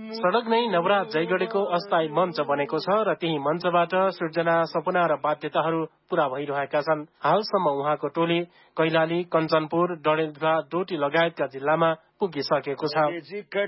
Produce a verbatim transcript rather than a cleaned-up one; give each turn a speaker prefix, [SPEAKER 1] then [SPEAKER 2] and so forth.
[SPEAKER 1] सड़क नै नवराज जयगढीको अस्थायी मञ्च बनेको छ र त्यही मञ्चबाट सृजना, सपना र बाध्यताहरू पूरा भइरहेका छन्। हालसम्म उहाँको टोली कैलाली, कञ्चनपुर, डडेलधुरा, डोटी लगायतका जिल्लामा पुगिसकेको छ।